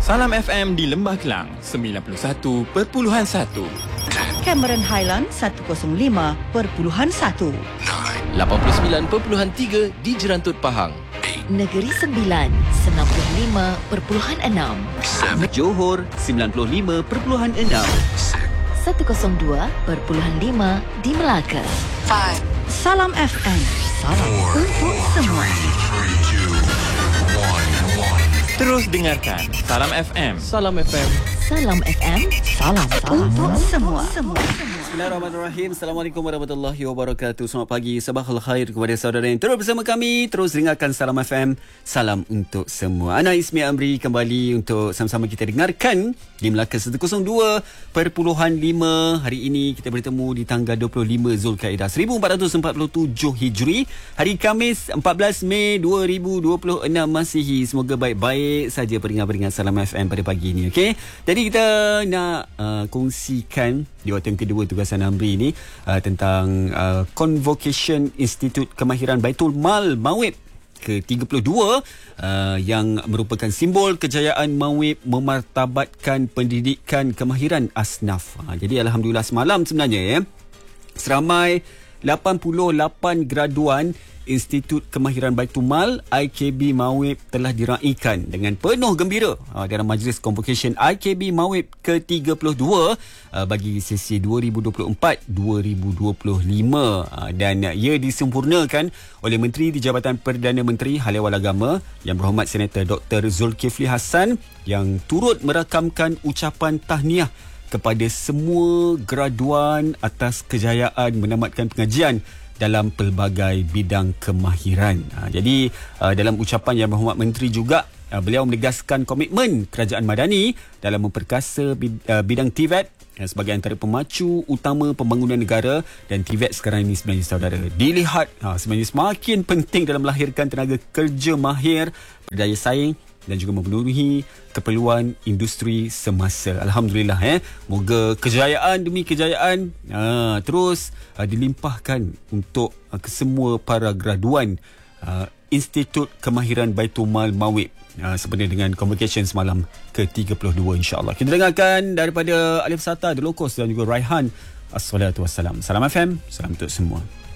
Salam FM di Lembah Kelang 91.1, Cameron Highland 105.1, 89.3 di Jerantut Pahang, Negeri Sembilan 95.6, Johor 95.6, 102.5 di Melaka. Salam FM, salam untuk semua. Terus dengarkan Salam FM. Salam FM. Salam FM, Salam untuk semua. Bismillahirrahmanirrahim. Assalamualaikum warahmatullahi wabarakatuh. Selamat pagi, sabahul khair kepada saudara yang terus bersama kami. Terus dengarkan Salam FM, salam untuk semua. Ana Ismi Amri kembali untuk sama-sama kita dengarkan di Melaka 102.5. Hari ini kita bertemu di tanggal 25 Zulkaidah 1447 Hijri, hari Khamis 14 Mei 2026 Masihi. Semoga baik-baik saja peringat-peringat Salam FM pada pagi ini. Okey, jadi kita nak kongsikan di waktu yang kedua tugasan Amri ini tentang Convocation Institute Kemahiran Baitul Mal Mawib ke-32 yang merupakan simbol kejayaan Mawib memartabatkan pendidikan kemahiran asnaf. Jadi alhamdulillah semalam sebenarnya seramai 88 graduan Institut Kemahiran Baitul Mal IKB Mawib telah diraikan dengan penuh gembira dalam majlis Convocation IKB Mawib ke-32 bagi sesi 2024-2025 dan ia disempurnakan oleh Menteri di Jabatan Perdana Menteri Hal Ehwal Agama Yang Berhormat Senator Dr. Zulkifli Hassan yang turut merakamkan ucapan tahniah kepada semua graduan atas kejayaan menamatkan pengajian dalam pelbagai bidang kemahiran. Jadi dalam ucapan Yang Berhormat Menteri juga beliau menegaskan komitmen Kerajaan Madani dalam memperkasa bidang TVET sebagai antara pemacu utama pembangunan negara. Dan TVET sekarang ini sebenarnya saudara dilihat sebenarnya semakin penting dalam melahirkan tenaga kerja mahir, berdaya saing dan juga memenuhi keperluan industri semasa. Alhamdulillah moga kejayaan demi kejayaan terus dilimpahkan untuk kesemua para graduan Institut Kemahiran Baitul Mal Mawib sebenarnya dengan convocation semalam ke-32 insya-Allah. Kita dengarkan daripada Alif Sata, The Locos dan juga Raihan. Assalatu wassalam. Salam FM, salam untuk semua.